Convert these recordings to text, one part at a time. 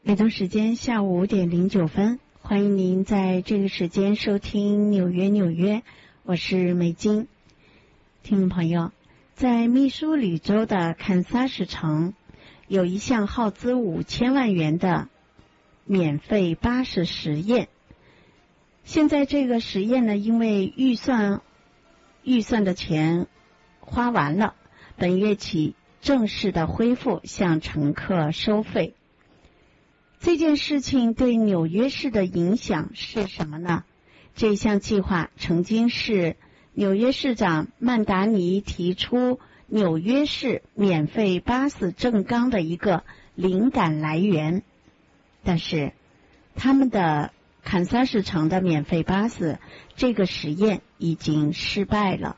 北京时间下午5:09，欢迎您在这个时间收听纽约，我是美金。听众朋友，在密苏里州的堪萨斯城有一项耗资5000万元的免费巴士实验。现在这个实验呢，因为预算的钱花完了，本月起正式的恢复向乘客收费。这件事情对纽约市的影响是什么呢？这项计划曾经是纽约市长曼达尼提出纽约市免费巴士政纲的一个灵感来源，但是他们的堪萨斯城的免费巴士这个实验已经失败了。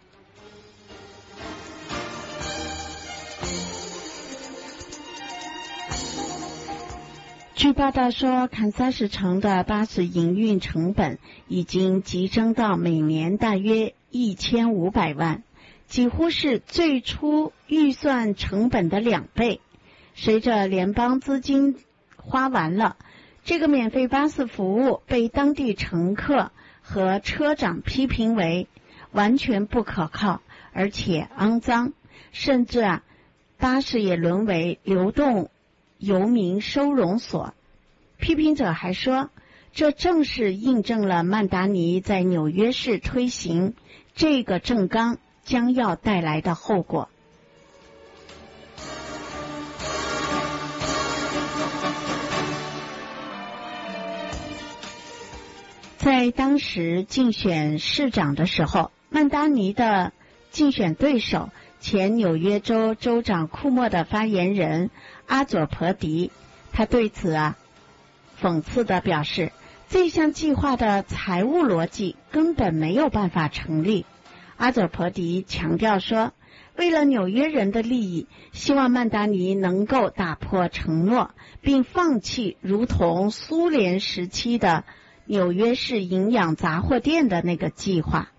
据报道说，堪萨斯城的巴士营运成本已经急增到每年大约1500万，几乎是最初预算成本的2倍。随着联邦资金花完了，这个免费巴士服务被当地乘客和车长批评为完全不可靠，而且肮脏，甚至巴士也沦为流动游民收容所。批评者还说，这正是印证了曼达尼在纽约市推行这个政纲将要带来的后果。在当时竞选市长的时候，曼达尼的竞选对手前纽约州州长库莫的发言人阿佐珀迪，他对此讽刺地表示，这项计划的财务逻辑根本没有办法成立。阿佐珀迪强调说，为了纽约人的利益，希望曼达尼能够打破承诺，并放弃如同苏联时期的纽约市营养杂货店的那个计划。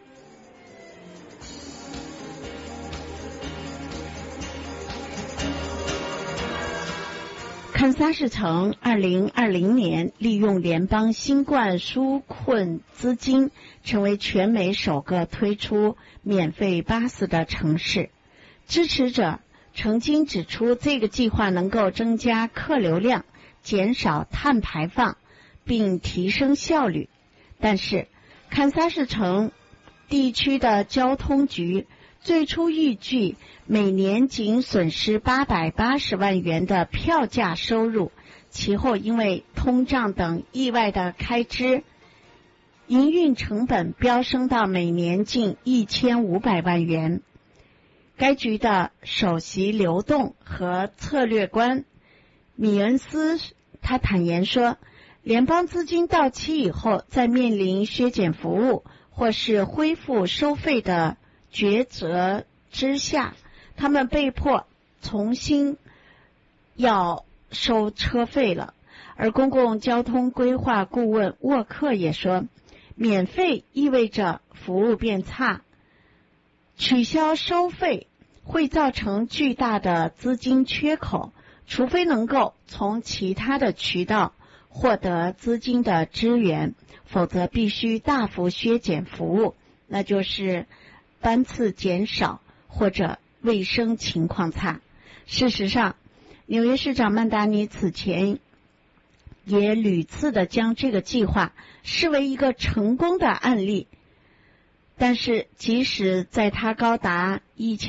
堪萨斯城2020年利用联邦新冠纾困资金，成为全美首个推出免费巴士的城市。支持者曾经指出，这个计划能够增加客流量，减少碳排放，并提升效率。但是堪萨斯城地区的交通局最初预计每年仅损失880万元的票价收入，其后因为通胀等意外的开支，营运成本飙升到每年近1500万元。该局的首席流动和策略官米恩斯他坦言说，联邦资金到期以后，在面临削减服务或是恢复收费的抉择之下，他们被迫重新要收车费了。而公共交通规划顾问沃克也说，免费意味着服务变差，取消收费会造成巨大的资金缺口，除非能够从其他的渠道获得资金的支援，否则必须大幅削减服务，那就是班次减少或者卫生情况差。事实上，纽约市长曼达尼此前也屡次的将这个计划视为一个成功的案例，但是即使在他高达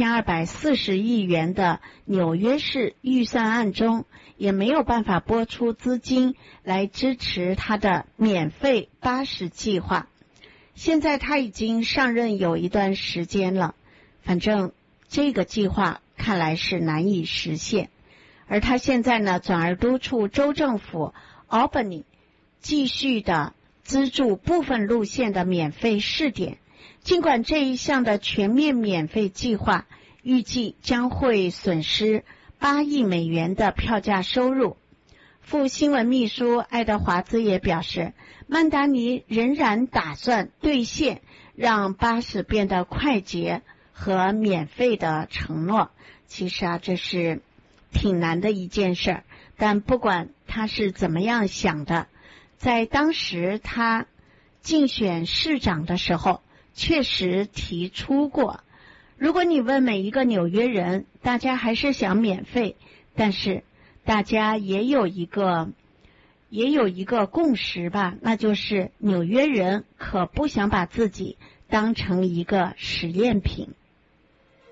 1240亿元的纽约市预算案中，也没有办法拨出资金来支持他的免费巴士计划。现在他已经上任有一段时间了，反正这个计划看来是难以实现。而他现在呢，转而督促州政府Albany 继续的资助部分路线的免费试点。尽管这一项的全面免费计划预计将会损失8亿美元的票价收入，副新闻秘书爱德华兹也表示，曼达尼仍然打算兑现让巴士变得快捷和免费的承诺。其实这是挺难的一件事，但不管他是怎么样想的。在当时他竞选市长的时候确实提出过，如果你问每一个纽约人，大家还是想免费，但是大家也有一个共识吧，那就是纽约人可不想把自己当成一个实验品。